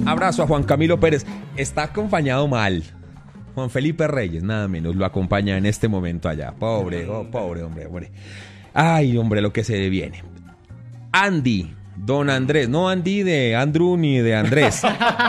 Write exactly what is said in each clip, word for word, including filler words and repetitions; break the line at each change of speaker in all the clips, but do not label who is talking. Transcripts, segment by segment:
Abrazo a Juan Camilo Pérez. Está acompañado mal. Juan Felipe Reyes, nada menos, lo acompaña en este momento allá. Pobre, oh, pobre hombre, hombre. Ay, hombre, lo que se viene. Andy, don Andrés, no Andy de Andrew ni de Andrés.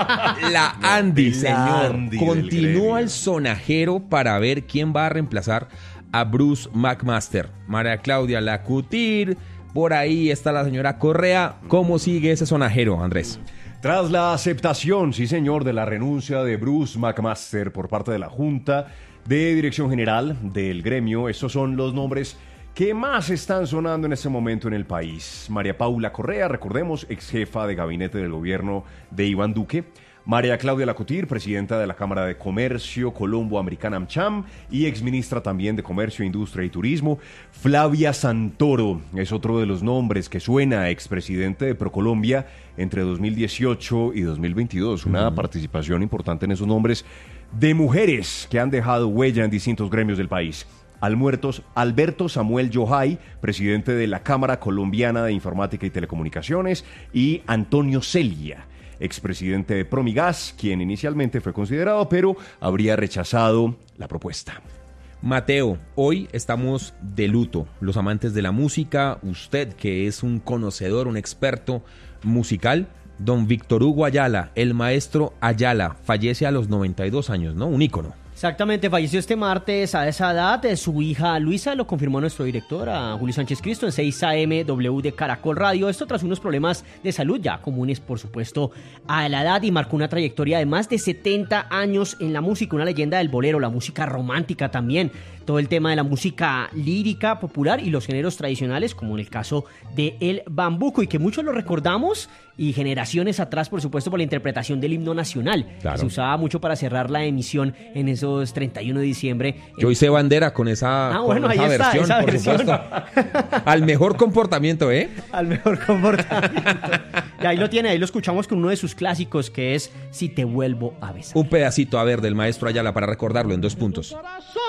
La Andy, señor.
Andy
Continúa el sonajero para ver quién va a reemplazar a Bruce McMaster. María Claudia Lacutir, por ahí está la señora Correa. ¿Cómo sigue ese sonajero, Andrés?
Tras la aceptación, sí señor, de la renuncia de Bruce McMaster por parte de la Junta de Dirección General del gremio, estos son los nombres que más están sonando en este momento en el país. María Paula Correa, recordemos, ex jefa de gabinete del gobierno de Iván Duque. María Claudia Lacutir, presidenta de la Cámara de Comercio Colombo-Americana AmCham y exministra también de Comercio, Industria y Turismo. Flavia Santoro es otro de los nombres que suena, expresidente de ProColombia entre dos mil dieciocho y dos mil veintidós. Una uh-huh. participación importante en esos nombres de mujeres que han dejado huella en distintos gremios del país. Almuertos, Alberto Samuel Yojay, presidente de la Cámara Colombiana de Informática y Telecomunicaciones, y Antonio Celia, expresidente de Promigas, quien inicialmente fue considerado, pero habría rechazado la propuesta.
Mateo, hoy estamos de luto. Los amantes de la música, usted que es un conocedor, un experto musical, don Víctor Hugo Ayala, el maestro Ayala, fallece a los noventa y dos años, ¿no? Un ícono.
Exactamente, falleció este martes a esa edad. Su hija Luisa lo confirmó nuestro director, a Julio Sánchez Cristo, en seis A M W de Caracol Radio. Esto tras unos problemas de salud ya comunes, por supuesto, a la edad, y marcó una trayectoria de más de setenta años en la música, una leyenda del bolero, la música romántica también, todo el tema de la música lírica popular y los géneros tradicionales, como en el caso de El Bambuco, y que muchos lo recordamos, y generaciones atrás, por supuesto, por la interpretación del himno nacional, claro, que se usaba mucho para cerrar la emisión en esos treinta y uno de diciembre.
Yo hice bandera con esa,
ah, bueno,
con esa
ahí está,
versión,
esa
por
versión.
supuesto. Al mejor comportamiento, ¿eh?
Al mejor comportamiento. Y ahí lo tiene, ahí lo escuchamos con uno de sus clásicos, que es Si te vuelvo a besar.
Un pedacito, a ver, del maestro Ayala para recordarlo en dos puntos.